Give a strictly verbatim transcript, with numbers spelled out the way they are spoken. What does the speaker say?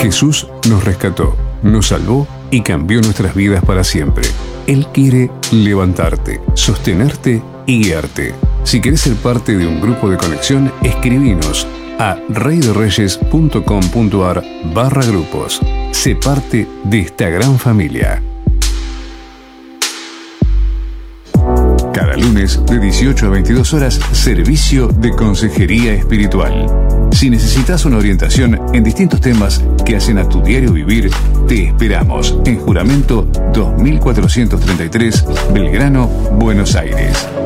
Jesús nos rescató, nos salvó y cambió nuestras vidas para siempre. Él quiere levantarte, sostenerte y guiarte. Si querés ser parte de un grupo de conexión, escribinos a reydereyes.com.ar barra grupos. Sé parte de esta gran familia. Cada lunes de dieciocho a veintidós horas, servicio de consejería espiritual. Si necesitas una orientación en distintos temas que hacen a tu diario vivir, te esperamos en Juramento dos mil cuatrocientos treinta y tres, Belgrano, Buenos Aires.